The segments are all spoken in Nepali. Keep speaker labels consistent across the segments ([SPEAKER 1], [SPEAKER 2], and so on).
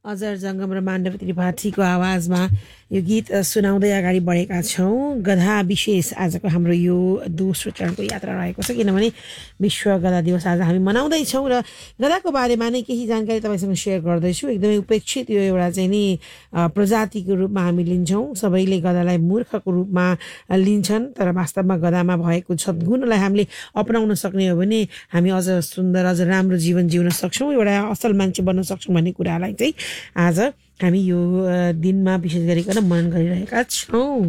[SPEAKER 1] अजर जङ्गम र माण्डव त्रिपाठीको आवाजमा यो गीत सुनाउँदै अगाडि बढेका छौँ। गधा विशेष आजको हाम्रो यो दोस्रो चरणको यात्रा रहेको छ, किनभने विश्व गधा दिवस आज हामी मनाउँदैछौँ र गधाको बारेमा नै केही जानकारी तपाईँसँग सेयर गर्दैछु। एकदमै उपेक्षित यो एउटा चाहिँ नि प्रजातिको रूपमा हामी लिन्छौँ। सबैले गधालाई मूर्खको रूपमा लिन्छन्, तर वास्तवमा गधामा भएको सद्गुणलाई हामीले अपनाउन सक्ने हो भने हामी अझ सुन्दर, अझ राम्रो जीवन जिउन सक्छौँ, एउटा असल मान्छे बन्न सक्छौँ भन्ने कुरालाई चाहिँ आज हामी यो दिनमा विशेष गरिकन मनन गरिरहेका छौँ।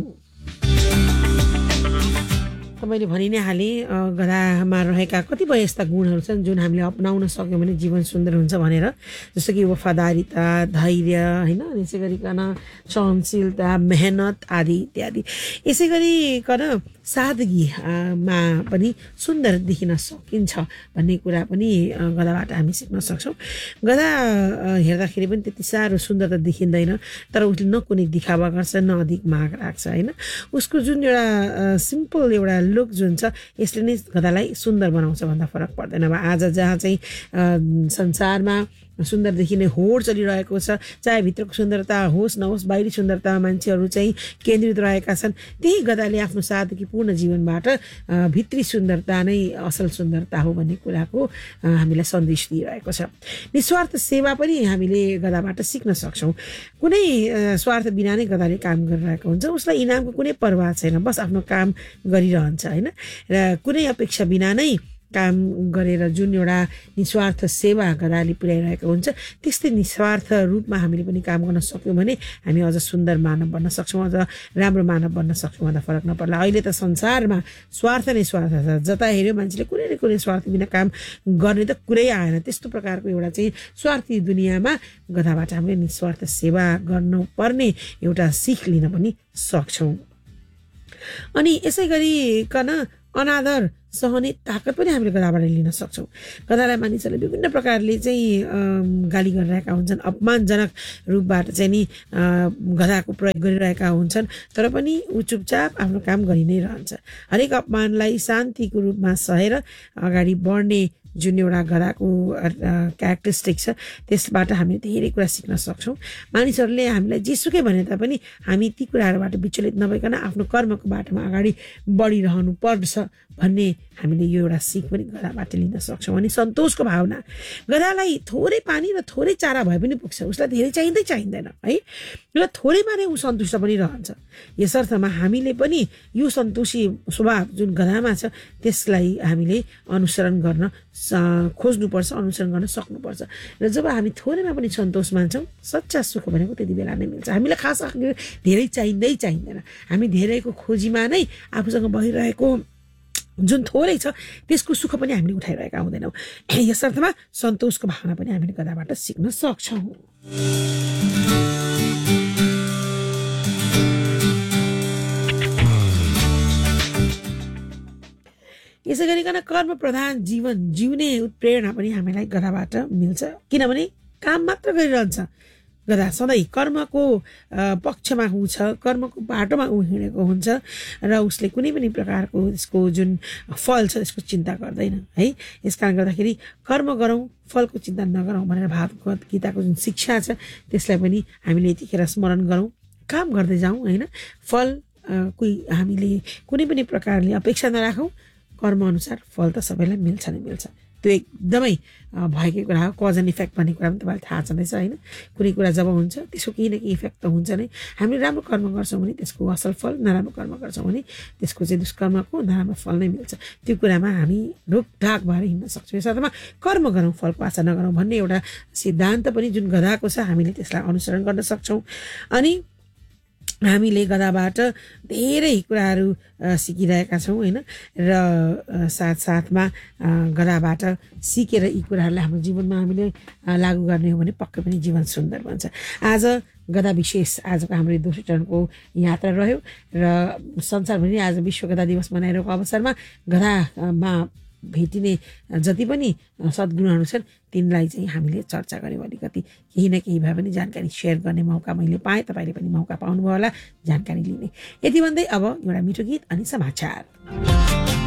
[SPEAKER 1] तपाईँले भनि नै हाले गधामा रहेका कतिपय यस्ता गुणहरू छन् जुन हामीले अपनाउन सक्यौँ भने जीवन सुन्दर हुन्छ भनेर, जस्तो कि वफादारिता, धैर्य, होइन, यसै गरिकन सहनशीलता, मेहनत आदि इत्यादि। यसै गरिकन सादगीमा पनि सुन्दर देखिन सकिन्छ भन्ने कुरा पनि गधाबाट हामी सिक्न सक्छौँ। गधा हेर्दाखेरि पनि त्यति साह्रो सुन्दर त देखिँदैन, तर उसले न कुनै दिखावा गर्छ न अधिक माग राख्छ, होइन। उसको जुन एउटा सिम्पल एउटा लुक जुन छ यसले नै गधालाई सुन्दर बनाउँछ भन्दा फरक पर्दैन। अब आज जहाँ चाहिँ संसारमा सुन्दर देखिने होड चलिरहेको छ, चाहे भित्रको सुन्दरता होस् नहोस्, बाहिरी सुन्दरतामा मान्छेहरू चाहिँ केन्द्रित रहेका छन्, त्यही गधाले आफ्नो सादगीपूर्ण जीवनबाट भित्री सुन्दरता नै असल सुन्दरता हो भन्ने कुराको हामीलाई सन्देश दिइरहेको छ। निस्वार्थ सेवा पनि हामीले गधाबाट सिक्न सक्छौँ। कुनै स्वार्थ बिना नै गधाले काम गरिरहेको हुन्छ, उसलाई इनामको कुनै परवाह छैन, बस आफ्नो काम गरिरहन्छ, होइन। र कुनै अपेक्षा बिना नै काम गरेर जुन एउटा निस्वार्थ सेवा गधाले पुर्याइरहेको हुन्छ, त्यस्तै निस्वार्थ रूपमा हामीले पनि काम गर्न सक्यौँ भने हामी अझ सुन्दर मानव बन्न सक्छौँ, अझ राम्रो मानव बन्न सक्छौँ भन्दा फरक नपर्ला। अहिले त संसारमा स्वार्थ नै स्वार्थ छ, जता हेऱ्यो मान्छेले कुनै न कुनै स्वार्थ बिना काम गर्ने त कुरै आएन। त्यस्तो प्रकारको एउटा चाहिँ स्वार्थी दुनियाँमा गधाबाट हामीले निस्वार्थ सेवा गर्नुपर्ने एउटा सिख लिन पनि सक्छौँ। अनि यसै गरिकन अनादर सहने ताकत पनि हामीले गधाबाट लिन सक्छौँ। गधालाई मानिसहरूले विभिन्न प्रकारले चाहिँ गाली गरिरहेका हुन्छन्, अपमानजनक रूपबाट चाहिँ नि गधाको प्रयोग गरिरहेका हुन्छन्, तर पनि ऊ चुपचाप आफ्नो काम गरि नै रहन्छ। हरेक अपमानलाई शान्तिको रूपमा सहेर अगाडि बढ्ने जुन एउटा गधाको क्यारेक्टरिस्टिक छ त्यसबाट हामीले धेरै कुरा सिक्न सक्छौँ। मानिसहरूले हामीलाई जेसुकै भने तापनि हामी ती कुराहरूबाट विचलित नभइकन आफ्नो कर्मको बाटोमा अगाडि बढिरहनु पर्छ भन्ने हामीले यो एउटा सिक पनि गधाबाट लिन सक्छौँ। अनि सन्तोषको भावना, गधालाई थोरै पानी र थोरै चारा भए पनि पुग्छ, उसलाई धेरै चाहिँदैन है, र थोरैमा नै ऊ सन्तुष्ट पनि रहन्छ। यसर्थमा हामीले पनि यो सन्तोषी स्वभाव जुन गधामा छ त्यसलाई हामीले अनुसरण गर्न खोज्नुपर्छ, अनुसरण गर्न सक्नुपर्छ। र जब हामी थोरैमा पनि सन्तोष मान्छौँ, सच्चा सुख भनेको त्यति बेला नै मिल्छ। हामीलाई खास धेरै चाहिँदैन, हामी धेरैको खोजीमा नै आफूसँग भइरहेको जुन थोरै छ त्यसको सुख पनि हामीले उठाइरहेका हुँदैनौँ। यसर्थमा सन्तोषको भावना पनि हामीले गधाबाट सिक्न सक्छौँ। यसै गरिकन कर्म प्रधान जीवन जिउने उत्प्रेरणा पनि हामीलाई गधाबाट मिल्छ, किनभने काम मात्र गरिरहन्छ गधा, सधैँ कर्मको पक्षमा ऊ छ, कर्मको बाटोमा ऊ हिँडेको हुन्छ र उसले कुनै पनि प्रकारको यसको जुन फल छ त्यसको चिन्ता गर्दैन है। यस कारण गर्दाखेरि कर्म गरौँ, फलको चिन्ता नगरौँ भनेर भागवत गीताको जुन शिक्षा छ त्यसलाई पनि हामीले यतिखेर स्मरण गरौँ, काम गर्दै जाउँ, होइन। फल कोही हामीले कुनै पनि प्रकारले अपेक्षा नराखौँ, कर्म अनुसार फल त सबैलाई मिल्छ नै मिल्छ। त्यो एकदमै भएकै कुरा हो। कज एन्ड इफेक्ट भन्ने कुरा पनि तपाईँलाई थाहा छँदैछ, होइन। कुनै कुरा जब हुन्छ त्यसको केही न केही इफेक्ट त हुन्छ नै। हामीले राम्रो कर्म गर्छौँ भने त्यसको असल फल, नराम्रो कर्म गर्छौँ भने त्यसको चाहिँ दुष्कर्मको नराम्रो फल नै मिल्छ। त्यो कुरामा हामी रोकढाक भएर हिँड्न सक्छौँ। यसर्थमा कर्म गरौँ, फलको आशा नगरौँ भन्ने एउटा सिद्धान्त पनि जुन गधाको छ हामीले त्यसलाई अनुसरण गर्न सक्छौँ। अनि हामीले गधाबाट धेरै कुराहरू सिकिरहेका छौँ, होइन। र साथसाथमा गधाबाट सिकेर यी कुराहरूलाई हाम्रो जीवनमा हामीले लागू गर्ने हो भने पक्कै पनि जीवन सुन्दर बन्छ। आज गधा विशेष आजको हाम्रो दोस्रो चरणको यात्रा रह्यो र संसारभरि आज विश्व गधा दिवस मनाइरहेको अवसरमा गधामा भेटिने जति पनि सद्गुणहरू छन् तिनलाई चाहिँ हामीले चर्चा गऱ्यौँ। अलिकति केही न केही भए पनि जानकारी सेयर गर्ने मौका मैले पाएँ, तपाईँले पनि मौका पाउनुभयो होला जानकारी लिने। यति भन्दै अब एउटा मिठो गीत अनि समाचार।